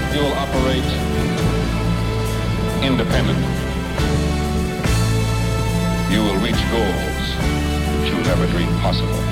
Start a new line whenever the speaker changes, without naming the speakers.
you will operate independently. You will reach goals that you never dreamed possible.